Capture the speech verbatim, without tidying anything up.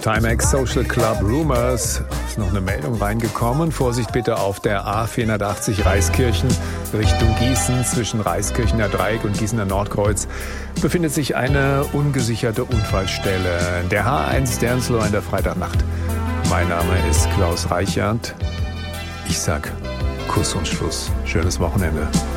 Timex Social Club Rumors. Ist noch eine Meldung reingekommen. Vorsicht bitte auf der A vierhundertachtzig Reiskirchen Richtung Gießen. Zwischen Reiskirchener Dreieck und Gießener Nordkreuz befindet sich eine ungesicherte Unfallstelle. Der H eins Sternsloh in der Freitagnacht. Mein Name ist Klaus Reichert. Ich sag Kuss und Schluss. Schönes Wochenende.